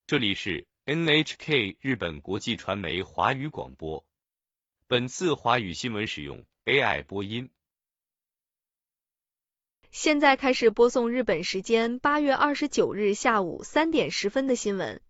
这里是 NHK 日本国际传媒华语广播。本次华语新闻使用 AI 播音。 现在开始播送日本时间8月29日下午3点10分的新闻。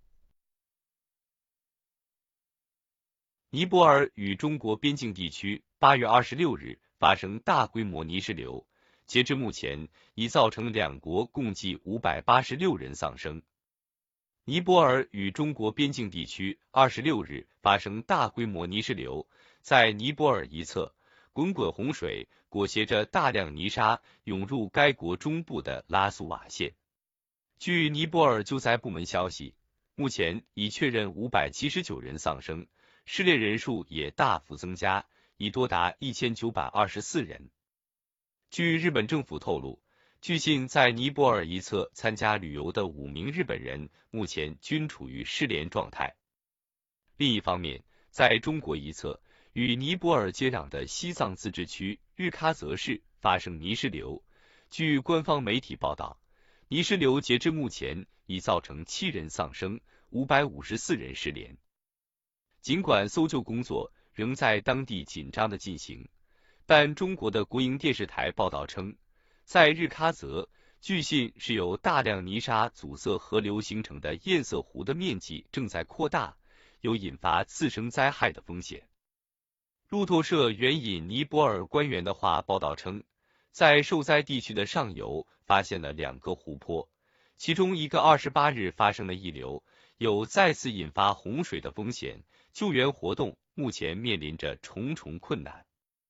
尼泊尔与中国边境地区8月26日发生大规模泥石流，截至目前已造成两国共计586人丧生。尼泊尔与中国边境地区26日发生大规模泥石流，在尼泊尔一侧，滚滚洪水裹挟着大量泥沙涌入该国中部的拉苏瓦县。据尼泊尔救灾部门消息，目前已确认579人丧生，失联人数也大幅增加，已多达1924人。据日本政府透露，据信在尼泊尔一侧参加旅游的5名日本人目前均处于失联状态。另一方面，在中国一侧，与尼泊尔接壤的西藏自治区日喀则市发生泥石流。据官方媒体报道，泥石流截至目前已造成7人丧生，554人失联。尽管搜救工作仍在当地紧张地进行，但中国的国营电视台报道称，在日喀则，据信是由大量泥沙阻塞河流形成的堰塞湖的面积正在扩大，有引发次生灾害的风险。路透社援引尼泊尔官员的话报道称，在受灾地区的上游发现了2个湖泊，其中一个28日发生的溢流有再次引发洪水的风险，救援活动目前面临着重重困难。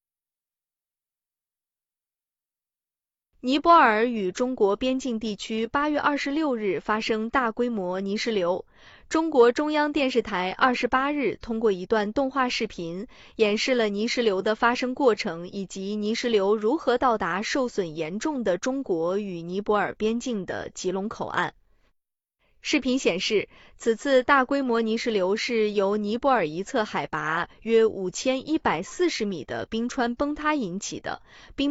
尼泊尔与中国边境地区8月26日发生大规模泥石流。中国中央电视台28日通过一段动画视频，演示了泥石流的发生过程以及泥石流如何到达受损严重的中国与尼泊尔边境的吉隆口岸。视频显示，此次大规模泥石流是由尼泊尔一侧海拔约5140米的冰川崩塌引起的。